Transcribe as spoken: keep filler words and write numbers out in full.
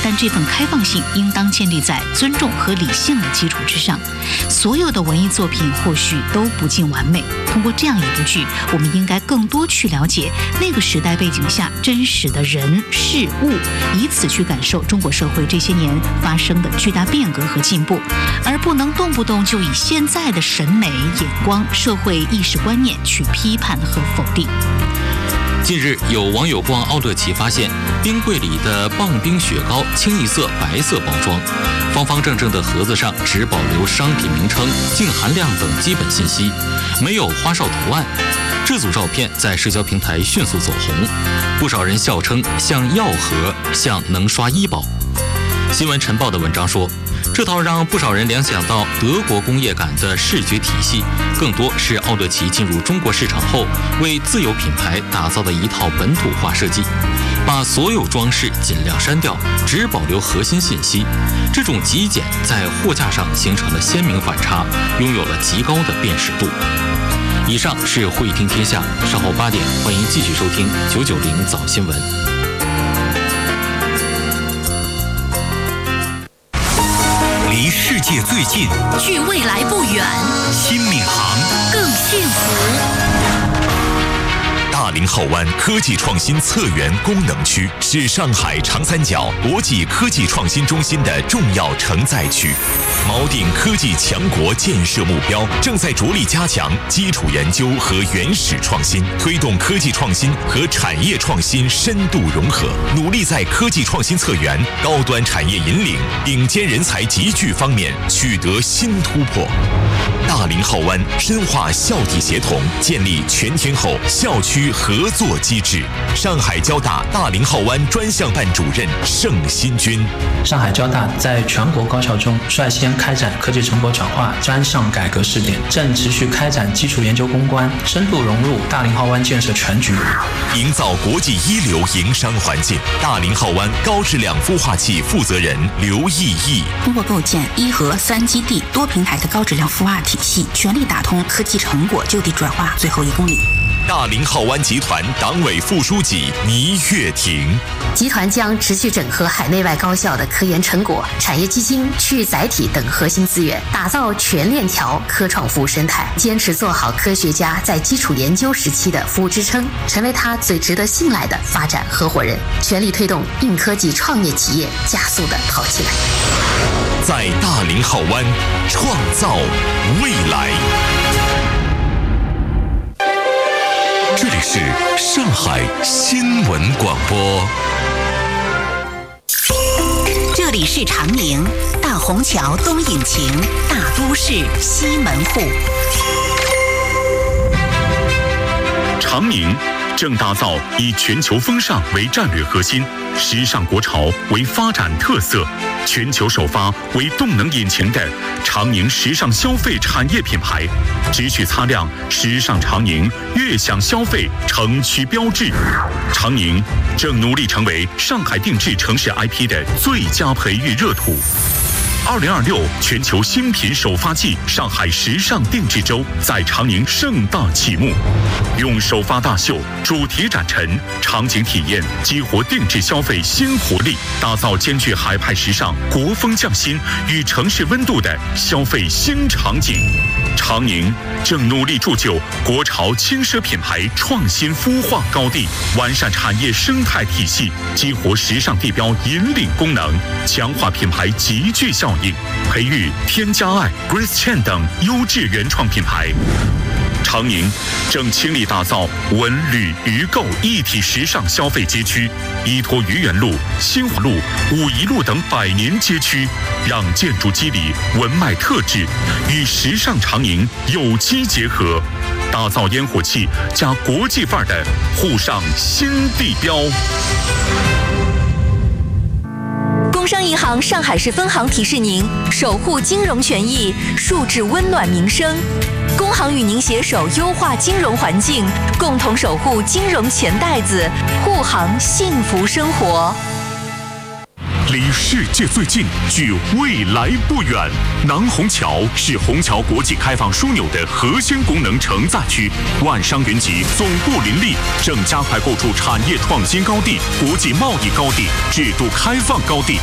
但这份开放性应当建立在尊重和理性的基础之上。所有的文艺作品或许都不尽完美，通过这样一部剧，我们应该更多去了解那个时代背景下真实的人事物，以此去感受中国社会这些年发生的巨大变革和进步，而不能动不动就以现在的审美眼光、社会意识观念去批判和否定。 近日，有网友逛奥乐奇发现，冰柜里的棒冰雪糕清一色白色包装，方方正正的盒子上只保留商品名称、净含量等基本信息，没有花哨图案。这组照片在社交平台迅速走红，不少人笑称像药盒，像能刷医保。新闻晨报的文章说，这套让不少人联想到德国工业感的视觉体系，更多是奥乐奇进入中国市场后为自有品牌打造的一套本土化设计，把所有装饰尽量删掉，只保留核心信息。这种极简在货架上形成了鲜明反差，拥有了极高的辨识度。以上是会听天下，稍后八点欢迎继续收听九九零早新闻。 离世界最近， 距未来不远， 新闵行更幸福。 大林浩湾科技创新策源功能区是上海长三角国际科技创新中心的重要承载区，锚定科技强国建设目标，正在着力加强基础研究和原始创新，推动科技创新和产业创新深度融合，努力在科技创新策源、高端产业引领、顶尖人才集聚方面取得新突破。大林浩湾深化校地协同，建立全天候校区合作机制。上海交大大林浩湾专项办主任盛新军： 上海交大在全国高校中率先开展科技成果转化专项改革试点，正持续开展基础研究攻关，深度融入大林浩湾建设全局， 营造国际一流营商环境。大林浩湾高质量孵化器负责人刘毅毅： 通过构建一核三基地多平台的高质量孵化体系，全力打通科技成果就地转化最后一公里。 大林浩湾集团党委副书记倪月婷： 集团将持续整合海内外高校的科研成果、产业基金、区域载体等核心资源，打造全链条科创服务生态，坚持做好科学家在基础研究时期的服务支撑，成为他最值得信赖的发展合伙人，全力推动硬科技创业企业加速的跑起来。 在大林浩湾创造未来。这里是上海新闻广播。 这里是长宁，大虹桥东引擎，大都市西门户。 长宁正打造以全球风尚为战略核心，时尚国潮为发展特色，全球首发为动能引擎的长宁时尚消费产业品牌，持续擦亮时尚长宁悦享消费城区标志。长宁正努力成为上海定制城市 I P 的最佳培育热土。二零二六全球新品首发季上海时尚定制周在长宁盛大启幕，用首发大秀、主题展陈、场景体验激活定制消费新活力，打造兼具海派时尚、国风匠心与城市温度的消费新场景。长宁正努力铸就国潮轻奢品牌创新孵化高地，完善产业生态体系，激活时尚地标引领功能，强化品牌集聚效应，培育添加爱、Grace Chen 等优质原创品牌。长宁正倾力打造文旅娱购一体时尚消费街区，依托愚园路、新华路、武夷路等百年街区，让建筑肌理文脉特质与时尚长宁有机结合，打造烟火气加国际范儿的沪上新地标。 工商银行上海市分行提示您：守护金融权益，树质温暖民生。工行与您携手优化金融环境，共同守护金融钱袋子，护航幸福生活。 离世界最近，距未来不远。南虹桥是虹桥国际开放枢纽的核心功能承载区，万商云集，总部林立，正加快构筑产业创新高地、国际贸易高地、制度开放高地，